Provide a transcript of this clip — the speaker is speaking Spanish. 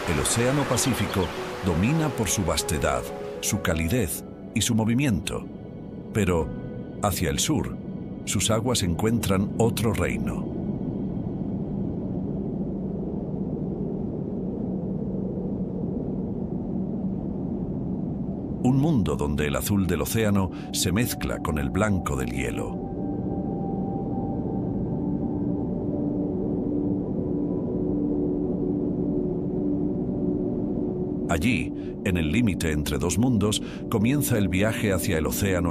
El Océano Pacífico domina por su vastedad, su calidez y su movimiento. Pero, hacia el sur, sus aguas encuentran otro reino. Un mundo donde el azul del océano se mezcla con el blanco del hielo. Allí, en el límite entre dos mundos, comienza el viaje hacia el océano